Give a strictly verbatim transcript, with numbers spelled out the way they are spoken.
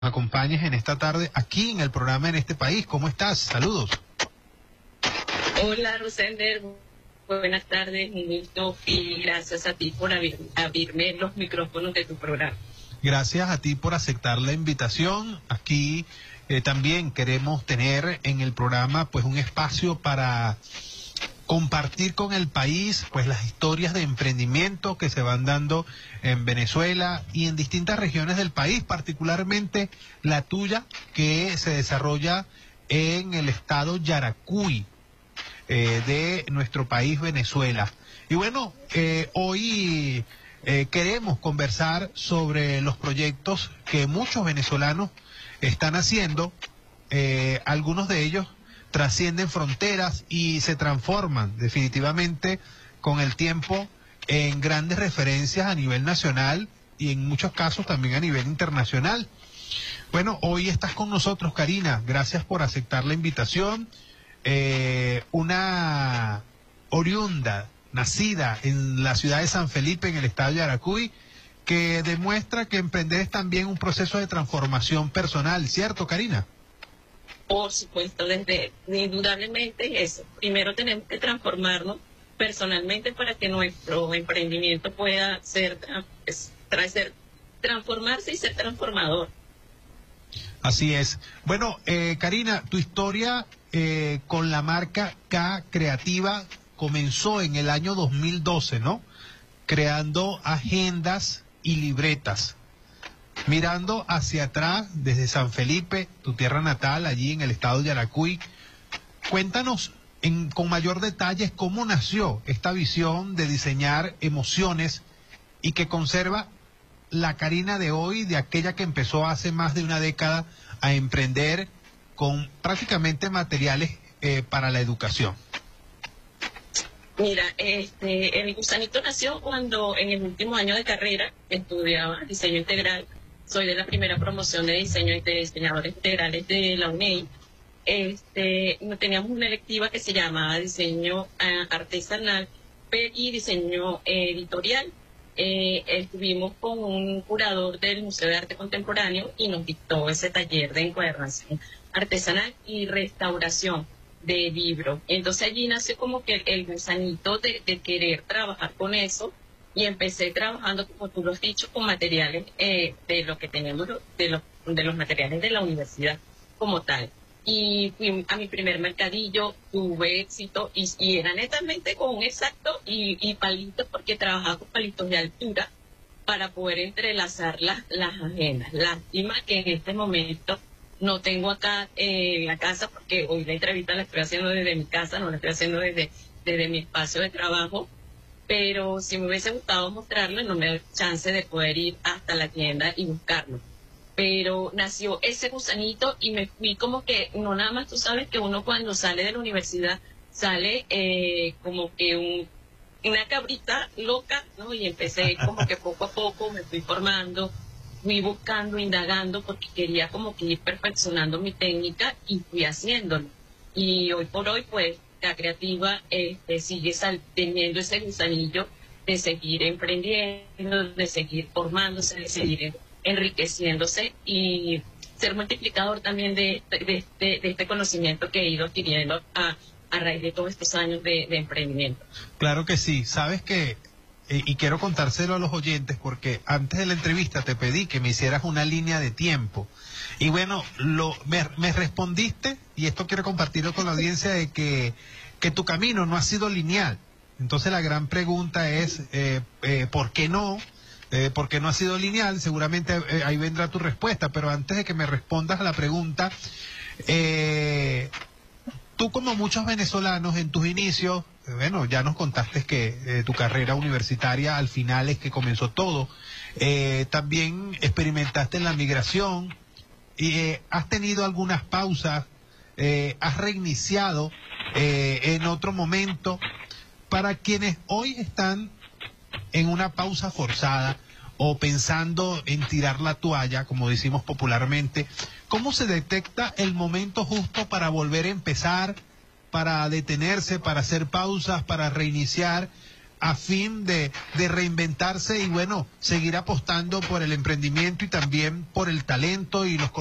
acompañes en esta tarde aquí en el programa En Este País. ¿Cómo estás? Saludos. Hola, Rosender. Buenas tardes, un gusto y gracias a ti por abrir, abrirme los micrófonos de tu programa. Gracias a ti por aceptar la invitación. Aquí eh, también queremos tener en el programa pues un espacio para compartir con el país pues las historias de emprendimiento que se van dando en Venezuela y en distintas regiones del país, particularmente la tuya, que se desarrolla en el estado Yaracuy eh, de nuestro país, Venezuela. Y bueno, eh, hoy eh, queremos conversar sobre los proyectos que muchos venezolanos están haciendo, eh, algunos de ellos trascienden fronteras y se transforman definitivamente con el tiempo en grandes referencias a nivel nacional y en muchos casos también a nivel internacional. Bueno, hoy estás con nosotros, Karina. Gracias por aceptar la invitación. Eh, una oriunda, nacida en la ciudad de San Felipe, en el estado de Yaracuy, que demuestra que emprender es también un proceso de transformación personal, ¿cierto, Karina? Por supuesto, desde indudablemente eso. Primero tenemos que transformarnos personalmente para que nuestro emprendimiento pueda ser, es, ser transformarse y ser transformador. Así es. Bueno, eh, Karina, tu historia eh, con la marca K Creativa comenzó en el año dos mil doce, ¿no? Creando agendas y libretas. Mirando hacia atrás, desde San Felipe, tu tierra natal, allí en el estado de Yaracuy, cuéntanos en, con mayor detalle cómo nació esta visión de diseñar emociones y que conserva la Karina de hoy, de aquella que empezó hace más de una década a emprender con prácticamente materiales eh, para la educación. Mira, este, el gusanito nació cuando en el último año de carrera estudiaba diseño integral. Soy de la primera promoción de diseño de diseñadores integrales de la UNED. Este, teníamos una electiva que se llamaba diseño uh, artesanal y diseño eh, editorial. Eh, estuvimos con un curador del Museo de Arte Contemporáneo y nos dictó ese taller de encuadernación artesanal y restauración de libros. Entonces allí nació como que el gusanito de, de querer trabajar con eso. Y empecé trabajando, como tú lo has dicho, con materiales eh, de lo que tenemos, de los, de los materiales de la universidad como tal. Y fui a mi primer mercadillo, tuve éxito y, y era netamente con un exacto y, y palitos, porque trabajaba con palitos de altura para poder entrelazar las, las agendas. Lástima que en este momento no tengo acá eh, la casa, porque hoy la entrevista la estoy haciendo desde mi casa, no la estoy haciendo desde, desde mi espacio de trabajo. Pero si me hubiese gustado mostrarlo, no me da chance de poder ir hasta la tienda y buscarlo. Pero nació ese gusanito y me fui como que, no nada más, tú sabes que uno cuando sale de la universidad sale eh, como que un, una cabrita loca, ¿no? Y empecé como que poco a poco me fui formando, fui buscando, indagando, porque quería como que ir perfeccionando mi técnica y fui haciéndolo. Y hoy por hoy, pues, la creativa este, sigue sal, teniendo ese gusanillo de seguir emprendiendo, de seguir formándose, de seguir enriqueciéndose y ser multiplicador también de, de, de, este, de este conocimiento que he ido adquiriendo a, a raíz de todos estos años de, de emprendimiento. Claro que sí. Sabes que, eh, y quiero contárselo a los oyentes, porque antes de la entrevista te pedí que me hicieras una línea de tiempo. Y bueno, lo, me, me respondiste, y esto quiero compartirlo con la audiencia, de que, que tu camino no ha sido lineal. Entonces la gran pregunta es, eh, eh, ¿por qué no? Eh, ¿Por qué no ha sido lineal? Seguramente eh, ahí vendrá tu respuesta, pero antes de que me respondas a la pregunta, eh, tú como muchos venezolanos en tus inicios, eh, bueno, ya nos contaste que eh, tu carrera universitaria al final es que comenzó todo, eh, también experimentaste en la migración, y eh, has tenido algunas pausas, eh, has reiniciado eh, en otro momento. Para quienes hoy están en una pausa forzada o pensando en tirar la toalla, como decimos popularmente, ¿cómo se detecta el momento justo para volver a empezar, para detenerse, para hacer pausas, para reiniciar? a fin de, de reinventarse y bueno, seguir apostando por el emprendimiento y también por el talento y los